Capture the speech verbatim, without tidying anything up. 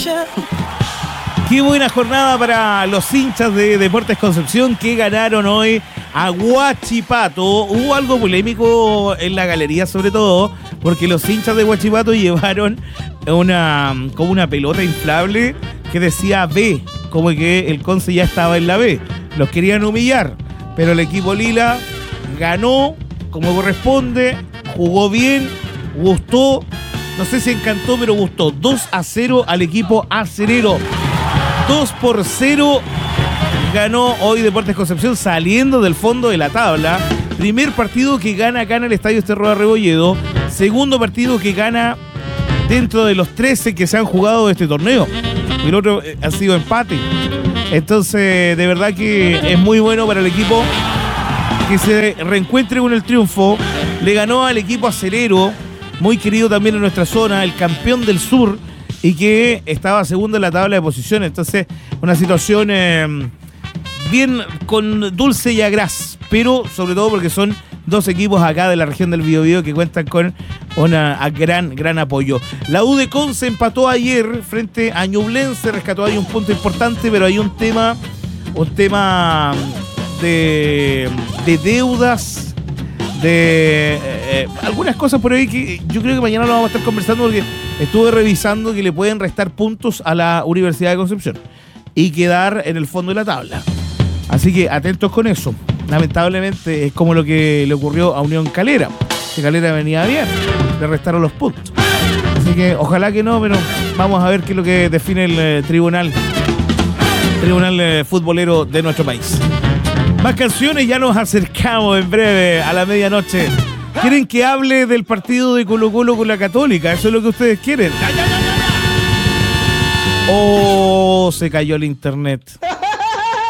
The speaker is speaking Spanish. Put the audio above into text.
Qué buena jornada para los hinchas de Deportes Concepción que ganaron hoy a Huachipato. Hubo algo polémico en la galería, sobre todo porque los hinchas de Huachipato llevaron una, como una pelota inflable que decía B, como que el Conce ya estaba en la B. Los querían humillar, pero el equipo Lila ganó como corresponde, jugó bien, gustó, no sé si encantó, pero gustó. dos a cero al equipo acerero. dos por cero ganó hoy Deportes Concepción saliendo del fondo de la tabla. Primer partido que gana acá en el Estadio Cerro Rebolledo. Segundo partido que gana dentro de los trece que se han jugado de este torneo. El otro ha sido empate. Entonces, de verdad que es muy bueno para el equipo que se reencuentre con el triunfo. Le ganó al equipo acerero, muy querido también en nuestra zona, el campeón del sur, y que estaba segundo en la tabla de posiciones. Entonces, una situación eh, bien con dulce y agraz, pero sobre todo porque son dos equipos acá de la región del Biobío que cuentan con una gran, gran apoyo. La U de Conce empató ayer frente a Ñublense, rescató ahí un punto importante, pero hay un tema, un tema de, de deudas, de eh, algunas cosas por ahí que yo creo que mañana lo vamos a estar conversando, porque estuve revisando que le pueden restar puntos a la Universidad de Concepción y quedar en el fondo de la tabla. Así que atentos con eso. Lamentablemente es como lo que le ocurrió a Unión Calera, que Calera venía bien, le restaron los puntos. Así que ojalá que no, pero vamos a ver qué es lo que define el eh, tribunal tribunal eh, futbolero de nuestro país. Más canciones, ya nos acercamos en breve a la medianoche. ¿Quieren que hable del partido de Colo Colo con la Católica? ¿Eso es lo que ustedes quieren? ¡Oh! Se cayó el internet.